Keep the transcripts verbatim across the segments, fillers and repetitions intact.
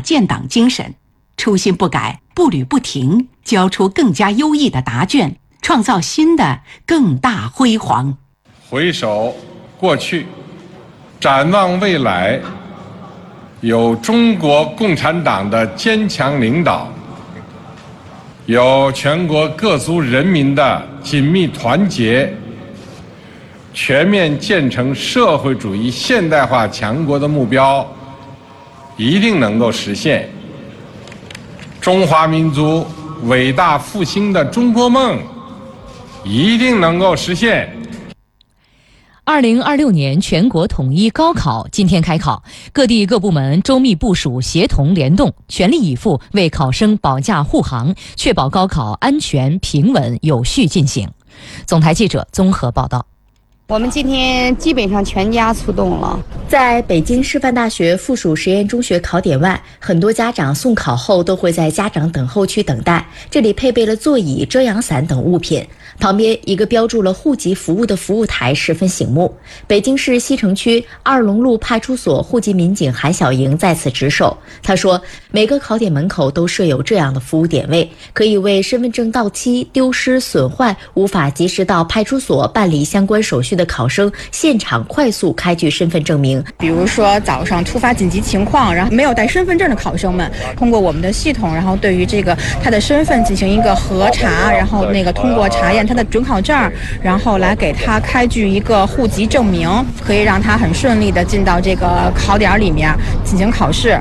建党精神，初心不改，步履不停，交出更加优异的答卷，创造新的更大辉煌。 回首过去，展望未来，有中国共产党的坚强领导，有全国各族人民的紧密团结，全面建成社会主义现代化强国的目标一定能够实现。中华民族伟大复兴的中国梦一定能够实现。 二零二六年全国统一高考今天开考，各地各部门周密部署，协同联动，全力以赴为考生保驾护航，确保高考安全、平稳、有序进行。总台记者综合报道。 我们今天基本上全家出动了。 在北京师范大学附属实验中学考点外，很多家长送考后都会在家长等候区等待，这里配备了座椅、遮阳伞等物品。旁边一个标注了户籍服务的服务台十分醒目。北京市西城区二龙路派出所户籍民警韩小莹在此值守。他说，每个考点门口都设有这样的服务点位，可以为身份证到期、丢失、损坏、无法及时到派出所办理相关手续的考生现场快速开具身份证明。 比如说早上突发紧急情况，然后没有带身份证的考生们，通过我们的系统，然后对于这个他的身份进行一个核查，然后那个通过查验他的准考证，然后来给他开具一个户籍证明，可以让他很顺利的进到这个考点里面进行考试。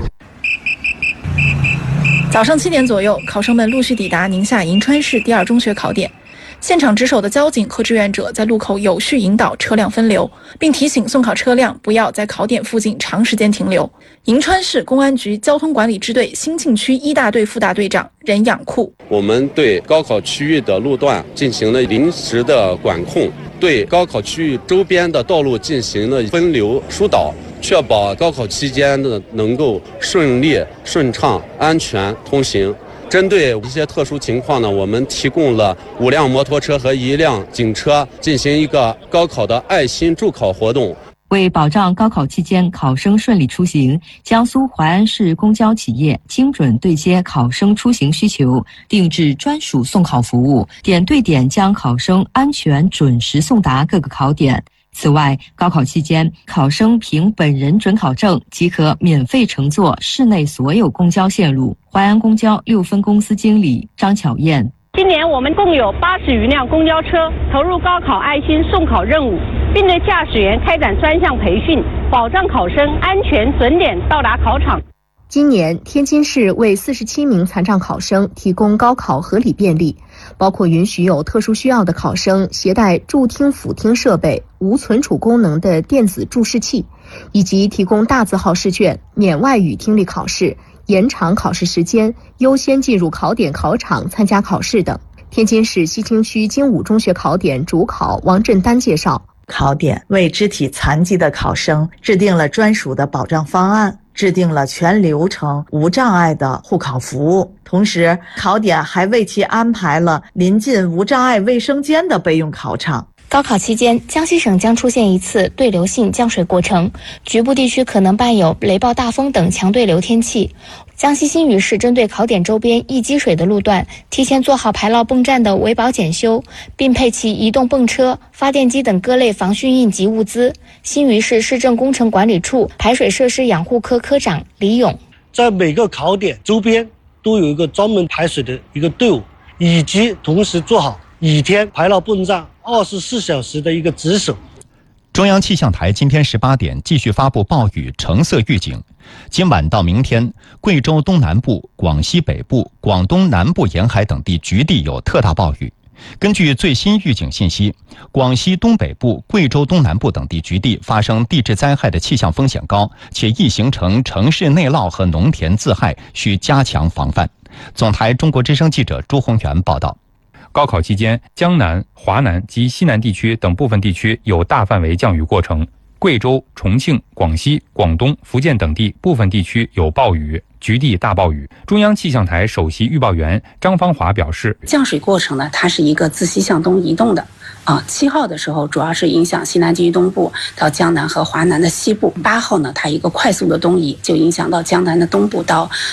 早上七点左右，考生们陆续抵达宁夏银川市第二中学考点。现场值守的交警和志愿者在路口有序引导车辆分流，并提醒送考车辆不要在考点附近长时间停留。银川市公安局交通管理支队兴庆区一大队副大队长任养库： 我们对高考区域的路段进行了临时的管控，对高考区域周边的道路进行了分流疏导，确保高考期间的能够顺利、顺畅、安全通行。针对一些特殊情况呢，我们提供了五辆摩托车和一辆警车，进行一个高考的爱心助考活动。 为保障高考期间考生顺利出行，江苏淮安市公交企业精准对接考生出行需求，定制专属送考服务，点对点将考生安全准时送达各个考点。此外，高考期间，考生凭本人准考证即可免费乘坐市内所有公交线路。淮安公交六分公司经理张巧燕： 今年我们共有八十余辆公交车投入高考爱心送考任务，并对驾驶员开展专项培训，保障考生安全准点到达考场。 今年，天津市为四十七名残障考生提供高考合理便利，包括允许有特殊需要的考生携带助听辅听设备、无存储功能的电子注释器，以及提供大字号试卷、免外语听力考试、延长考试时间、优先进入考点考场参加考试等。天津市西青区金武中学考点主考王振丹介绍， 考点为肢体残疾的考生制定了专属的保障方案，制定了全流程无障碍的护考服务，同时考点还为其安排了临近无障碍卫生间的备用考场。 高考期间，江西省将出现一次对流性降水过程，局部地区可能伴有雷暴大风等强对流天气。江西新余市针对考点周边易积水的路段，提前做好排涝泵站的维保检修，并配齐移动泵车、发电机等各类防汛应急物资。新余市市政工程管理处排水设施养护科科长李勇： 在每个考点周边都有一个专门排水的一个队伍，以及同时做好倚天排涝泵站二十四小时的一个值守。 中央气象台今天十八点继续发布暴雨橙色预警，今晚到明天，贵州东南部、广西北部、广东南部沿海等地局地有特大暴雨。根据最新预警信息，广西东北部、贵州东南部等地局地发生地质灾害的气象风险高，且易形成城市内涝和农田自害，需加强防范。总台中国之声记者朱宏元报道。 高考期间，江南、华南及西南地区等部分地区有大范围降雨过程，贵州、重庆、广西、广东、福建等地部分地区有暴雨，局地大暴雨。中央气象台首席预报员张芳华表示， 降水过程呢，它是一个自西向东移动的。啊，七号的时候主要是影响西南地区东部到江南和华南的西部，八号呢，它一个快速的东移，就影响到江南的东部到